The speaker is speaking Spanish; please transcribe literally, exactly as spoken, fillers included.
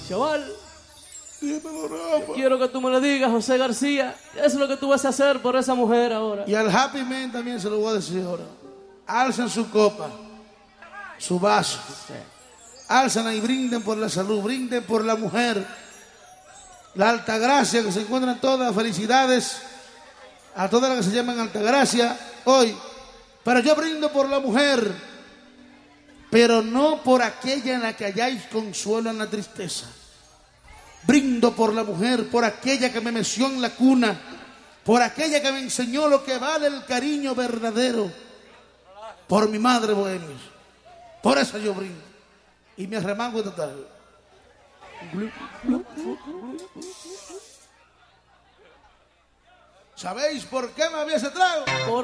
Chaval, quiero que tú me lo digas, José García. ¿Qué es lo que tú vas a hacer por esa mujer ahora? Y al Happy Man también se lo voy a decir ahora. Alzan su copa, su vaso. Alzan y brinden por la salud, brinden por la mujer. La altagracia que se encuentran todas. Felicidades a todas las que se llaman altagracia hoy. Pero yo brindo por la mujer, pero no por aquella en la que halláis consuelo en la tristeza. Brindo por la mujer, por aquella que me meció en la cuna, por aquella que me enseñó lo que vale el cariño verdadero, por mi madre bohemia. Por eso yo brindo. Y me arremango total. ¿Sabéis por qué me había ese trago? Por